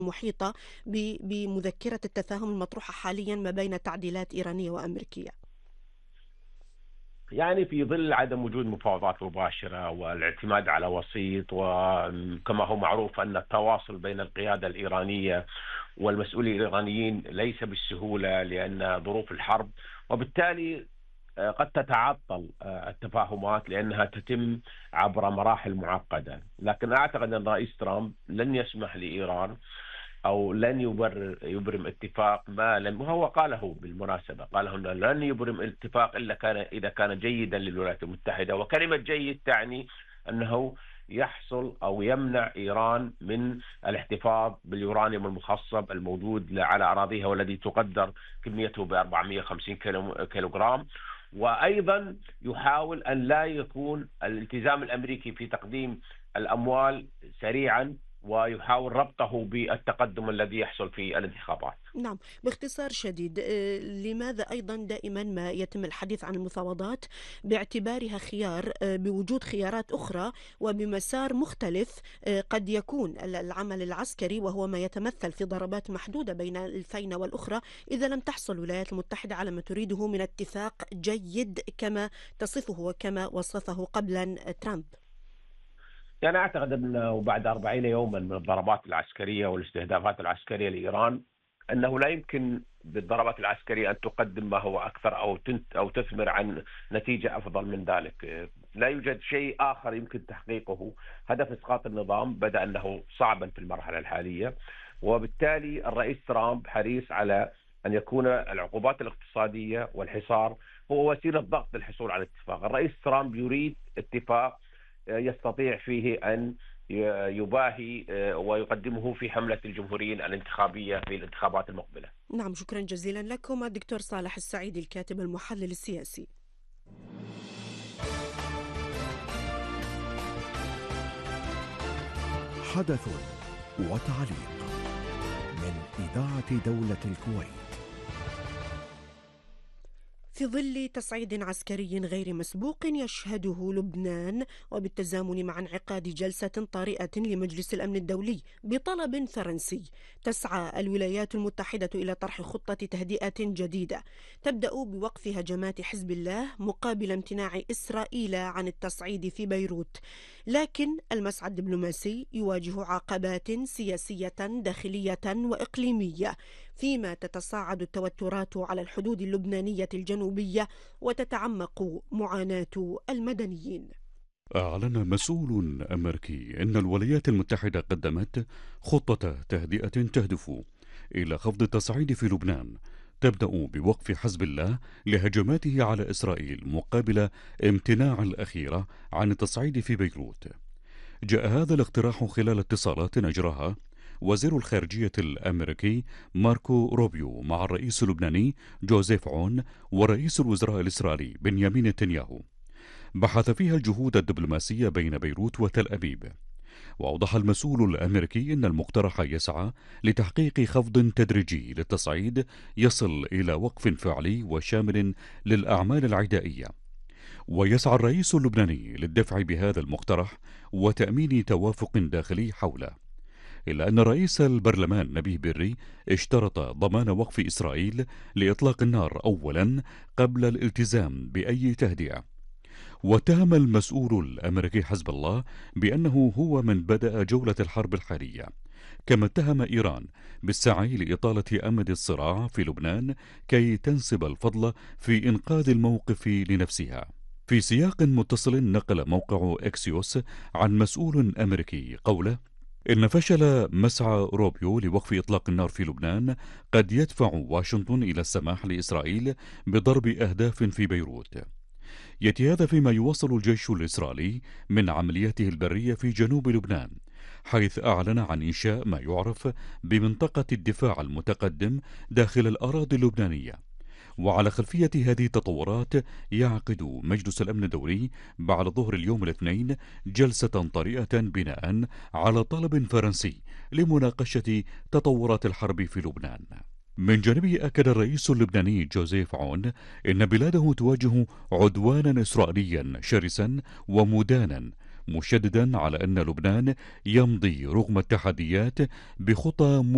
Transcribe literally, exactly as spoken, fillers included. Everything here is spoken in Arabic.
محيطة ب- بمذكرة التفاهم المطروحة حاليا ما بين تعديلات إيرانية وأمريكية؟ يعني في ظل عدم وجود مفاوضات مباشرة والاعتماد على وسيط، وكما هو معروف أن التواصل بين القيادة الإيرانية والمسؤولين الإيرانيين ليس بالسهولة لأن ظروف الحرب، وبالتالي آه، قد تتعطل آه، التفاهمات لأنها تتم عبر مراحل معقدة. لكن أعتقد أن رئيس ترامب لن يسمح لإيران او لن يبرر يبرم اتفاق ما لم، وهو قاله بالمناسبه، قاله انه لن يبرم اتفاق الا كان اذا كان جيدا للولايات المتحده، وكلمه جيد تعني انه يحصل او يمنع ايران من الاحتفاظ باليورانيوم المخصب الموجود على اراضيها، والذي تقدر كميته ب أربعمئة وخمسين كيلوغرام. وايضا يحاول ان لا يكون الالتزام الامريكي في تقديم الاموال سريعا، ويحاول ربطه بالتقدم الذي يحصل في الانتخابات. نعم، باختصار شديد، آه، لماذا أيضا دائما ما يتم الحديث عن المفاوضات باعتبارها خيار آه، بوجود خيارات أخرى وبمسار مختلف؟ آه، قد يكون ال- العمل العسكري وهو ما يتمثل في ضربات محدودة بين الفينة والأخرى إذا لم تحصل الولايات المتحدة على ما تريده من اتفاق جيد كما تصفه وكما وصفه قبلا ترامب. يعني أعتقد أنه بعد أربعين يوما من الضربات العسكرية والاستهدافات العسكرية لإيران، أنه لا يمكن بالضربات العسكرية أن تقدم ما هو أكثر أو تنت أو تثمر عن نتيجة أفضل من ذلك. لا يوجد شيء آخر يمكن تحقيقه. هدف إسقاط النظام بدأ أنه صعبا في المرحلة الحالية، وبالتالي الرئيس ترامب حريص على أن يكون العقوبات الاقتصادية والحصار هو وسيلة ضغط للحصول على اتفاق. الرئيس ترامب يريد اتفاق يستطيع فيه أن يباهي ويقدمه في حملة الجمهوريين الانتخابية في الانتخابات المقبلة. نعم، شكرا جزيلا لكم الدكتور صالح السعيد، الكاتب المحلل السياسي. حدث وتعليق من إذاعة دولة الكويت. في ظل تصعيد عسكري غير مسبوق يشهده لبنان، وبالتزامن مع انعقاد جلسة طارئة لمجلس الأمن الدولي بطلب فرنسي، تسعى الولايات المتحدة إلى طرح خطة تهدئة جديدة تبدأ بوقف هجمات حزب الله مقابل امتناع إسرائيل عن التصعيد في بيروت. لكن المسعى الدبلوماسي يواجه عقبات سياسية داخلية وإقليمية، فيما تتصاعد التوترات على الحدود اللبنانية الجنوبية وتتعمق معاناة المدنيين. أعلن مسؤول أمريكي أن الولايات المتحدة قدمت خطة تهدئة تهدف إلى خفض التصعيد في لبنان، تبدأ بوقف حزب الله لهجماته على إسرائيل مقابل امتناع الأخيرة عن التصعيد في بيروت. جاء هذا الاقتراح خلال اتصالات أجراها وزير الخارجية الأمريكي ماركو روبيو مع الرئيس اللبناني جوزيف عون ورئيس الوزراء الإسرائيلي بنيامين نتنياهو، بحث فيها الجهود الدبلوماسية بين بيروت وتل أبيب. وأوضح المسؤول الأمريكي أن المقترح يسعى لتحقيق خفض تدريجي للتصعيد يصل إلى وقف فعلي وشامل للأعمال العدائية. ويسعى الرئيس اللبناني للدفع بهذا المقترح وتأمين توافق داخلي حوله، إلا أن رئيس البرلمان نبيه بري اشترط ضمان وقف إسرائيل لإطلاق النار أولا قبل الالتزام بأي تهدئة. واتهم المسؤول الأمريكي حزب الله بأنه هو من بدأ جولة الحرب الحالية، كما اتهم إيران بالسعي لإطالة أمد الصراع في لبنان كي تنسب الفضل في إنقاذ الموقف لنفسها. في سياق متصل نقل موقع إكسيوس عن مسؤول أمريكي قوله إن فشل مسعى روبيو لوقف إطلاق النار في لبنان قد يدفع واشنطن إلى السماح لإسرائيل بضرب أهداف في بيروت. يأتي هذا فيما يواصل الجيش الإسرائيلي من عملياته البرية في جنوب لبنان، حيث أعلن عن إنشاء ما يعرف بمنطقة الدفاع المتقدم داخل الأراضي اللبنانية. وعلى خلفية هذه التطورات يعقد مجلس الأمن الدولي بعد ظهر اليوم الاثنين جلسة طارئة بناء على طلب فرنسي لمناقشة تطورات الحرب في لبنان. من جانبه أكد الرئيس اللبناني جوزيف عون إن بلاده تواجه عدوانا إسرائيليا شرسا ومدانا، مشددا على أن لبنان يمضي رغم التحديات بخطى